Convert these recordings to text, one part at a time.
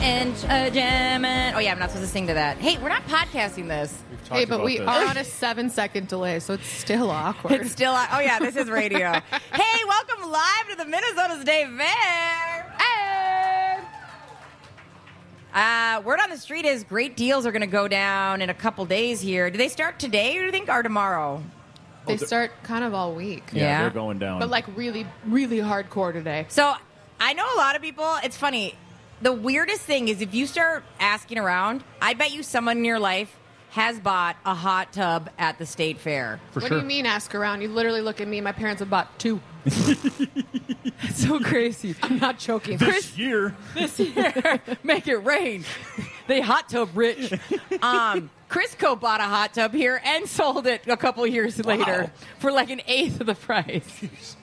and jamming. Oh, yeah, I'm not supposed to sing to that. Hey, we're not podcasting this. Hey, but we are on a 7-second delay, so it's still awkward. It's still, oh, yeah, this is radio. Hey, welcome live to the Minnesota State Fair. Hey! Word on the street is great deals are going to go down in a couple days here. Do they start today, or do you think, or tomorrow? They start kind of all week. Yeah, they're going down. But like really, really hardcore today. So I know a lot of people, it's funny. The weirdest thing is if you start asking around, I bet you someone in your life has bought a hot tub at the state fair. What do you mean ask around? You literally look at me. My parents have bought 2. It's so crazy. I'm not joking. This year. Make it rain. They hot tub rich. Crisco bought a hot tub here and sold it a couple years later for like an eighth of the price.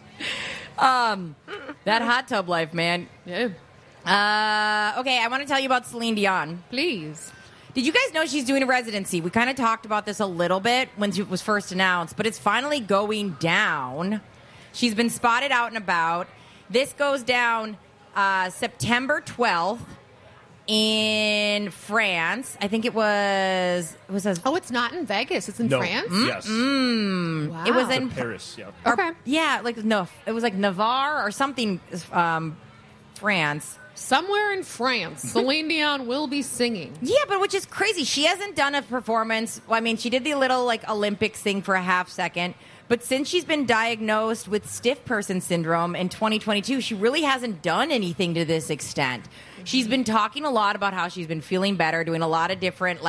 That hot tub life, man. Yeah. Okay, I want to tell you about Celine Dion. Please. Did you guys know she's doing a residency? We kind of talked about this a little bit when it was first announced, but it's finally going down. She's been spotted out and about. This goes down September 12th in France. I think it was. Oh, it's not in Vegas. It's in France? Yes. Wow. It was in Paris, yeah. Okay. Yeah, it was like Navarre or something, France. Somewhere in France, Celine Dion will be singing. Yeah, but which is crazy. She hasn't done a performance. Well, I mean, she did the little like Olympics thing for a half second. But since she's been diagnosed with stiff person syndrome in 2022, she really hasn't done anything to this extent. She's been talking a lot about how she's been feeling better, doing a lot of different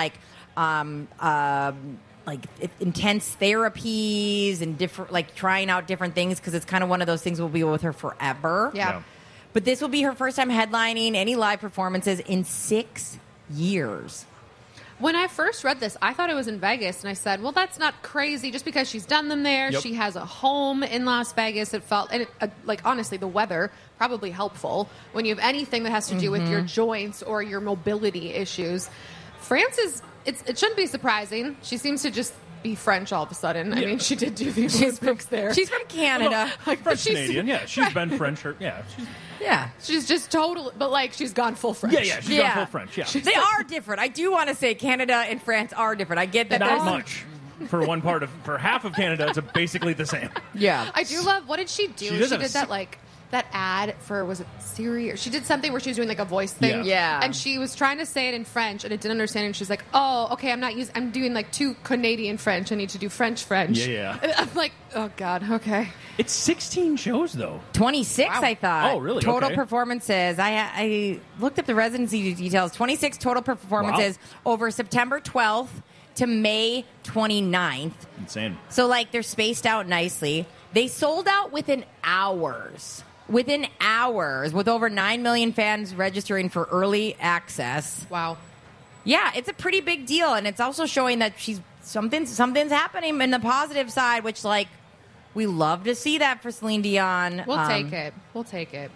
intense therapies and different, like trying out different things because it's kind of one of those things that will be with her forever. Yeah. But this will be her first time headlining any live performances in 6 years. When I first read this, I thought it was in Vegas, and I said, well, that's not crazy. Just because she's done them there, Yep. she has a home in Las Vegas. It felt, and honestly, the weather, probably helpful when you have anything that has to do with your joints or your mobility issues. France it shouldn't be surprising. She seems to just be French all of a sudden. I mean, she did do the Olympics there. She's from Canada. French Canadian, yeah. She's been French. She's just total, but like she's gone full French. Yeah, she's gone full French, yeah. They are different. I do want to say Canada and France are different. I get that. Not much. For half of Canada, it's basically the same. Yeah. I do love, what did she do? She She does have did that ad for, was it Siri? Or she did something where she was doing like a voice thing. Yeah. And she was trying to say it in French and it didn't understand it. And she's like, oh, okay, I'm doing like 2 Canadian French. I need to do French. Yeah. And I'm like, oh God, okay. It's 16 shows, though. 26, Wow. I thought. Oh, really? Total Okay. performances. I looked up the residency details. 26 total performances over September 12th to May 29th. Insane. So, like, they're spaced out nicely. They sold out within hours. With over 9 million fans registering for early access. Wow. Yeah, it's a pretty big deal, and it's also showing that something's happening in the positive side, which, like, we love to see that for Celine Dion. We'll take it.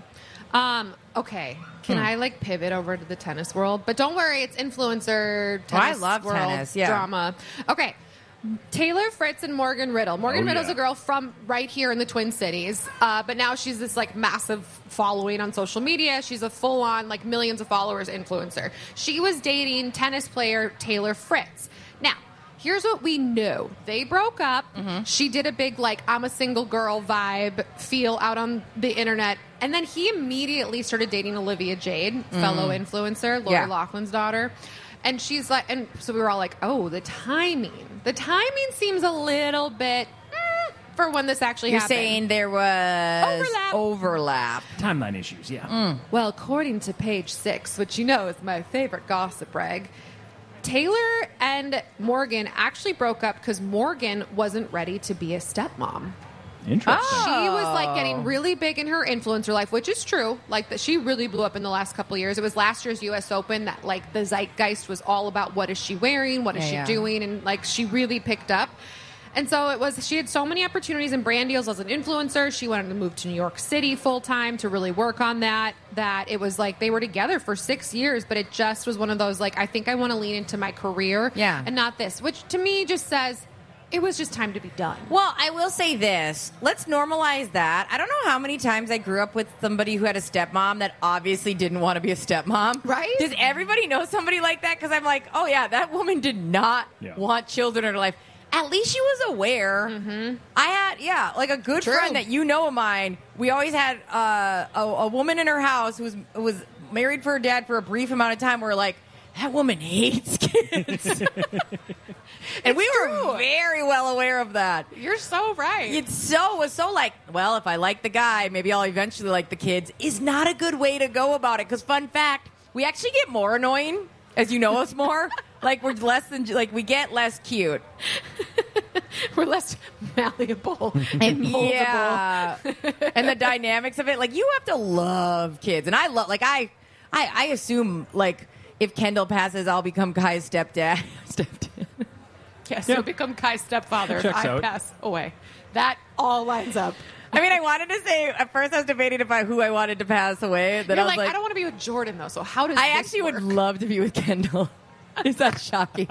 Okay. Can I like pivot over to the tennis world? But don't worry, it's influencer tennis I love world tennis, yeah. drama. Okay. Taylor Fritz and Morgan Riddle. Morgan Riddle's a girl from right here in the Twin Cities, but now she's this like massive following on social media. She's a full-on like millions of followers influencer. She was dating tennis player Taylor Fritz. Now, here's what we knew. They broke up. She did a big like I'm a single girl vibe feel out on the internet. And then he immediately started dating Olivia Jade, fellow influencer, Lori Loughlin's daughter. And she's like, and so we were all like, oh, the timing seems a little bit for when this actually happened. You're saying there was overlap. Timeline issues, yeah. Well, according to Page 6, which you know is my favorite gossip rag, Taylor and Morgan actually broke up because Morgan wasn't ready to be a stepmom. Interesting. She was like getting really big in her influencer life, which is true. Like that, she really blew up in the last couple of years. It was last year's U.S. Open that like the zeitgeist was all about what is she wearing, what is she doing, and like she really picked up. And so it was. She had so many opportunities and brand deals as an influencer. She wanted to move to New York City full time to really work on that. That it was like they were together for 6 years, but it just was one of those like I think I want to lean into my career, and not this, which to me just says. it was just time to be done. Well, I will say this. Let's normalize that. I don't know how many times I grew up with somebody who had a stepmom that obviously didn't want to be a stepmom. Right? Does everybody know somebody like that? Because I'm like, oh, yeah, that woman did not want children in her life. At least she was aware. Mm-hmm. I had, like a good friend that you know of mine. We always had a woman in her house who was married for her dad for a brief amount of time. We're like, that woman hates kids. And we were very well aware of that. You're so right. It was so like, well, if I like the guy, maybe I'll eventually like the kids, is not a good way to go about it. Because fun fact, we actually get more annoying as you know us more. Like we're less than, like we get less cute. We're less malleable and moldable. Yeah. And the dynamics of it, like you have to love kids. And I love, like I assume like if Kendall passes, I'll become Kai's stepdad. Yes, you'll become Kai's stepfather if I pass away. That all lines up. I mean, I wanted to say, at first I was debating about who I wanted to pass away. Then You're I was like, I don't want to be with Jordan, though, so how does I this actually work? would love to be with Kendall. Is that shocking?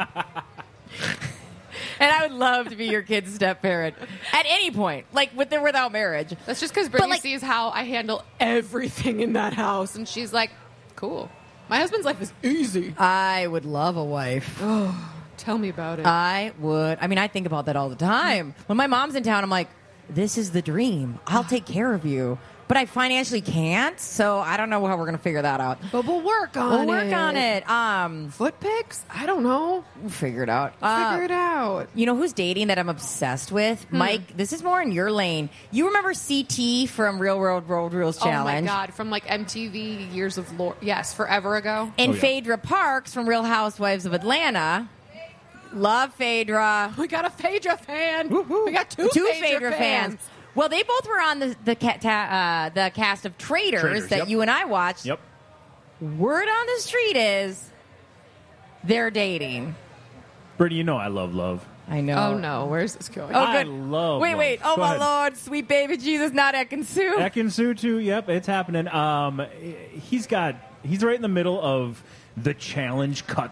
And I would love to be your kid's step-parent. At any point. Like, with or without marriage. That's just because Brittany sees how I handle everything in that house, and she's like, cool. My husband's life is easy. I would love a wife. Oh, tell me about it. I would. I mean, I think about that all the time. When my mom's in town, I'm like, this is the dream. I'll take care of you. But I financially can't, so I don't know how we're going to figure that out. But we'll work on it. We'll work on it. Foot pics? I don't know. We'll figure it out. Figure it out. You know who's dating that I'm obsessed with? Mike, this is more in your lane. You remember CT from Real World Road Rules Challenge? Oh, my God. From, like, MTV years of lore. Yes, forever ago. And Phaedra Parks from Real Housewives of Atlanta. Love Phaedra. We got a Phaedra fan. Woo-hoo. We got two Phaedra fans. Well, they both were on the cast of Traitors that you and I watched. Yep. Word on the street is they're dating. Brittany, you know I love love. I know. Oh, no. Where's this going? Oh, I good. love Wait, love. wait. Oh, Go my ahead. Lord. Sweet baby Jesus, not Ekin-Su. Ekin-Su, too. Yep, it's happening. He's right in the middle of the challenge cut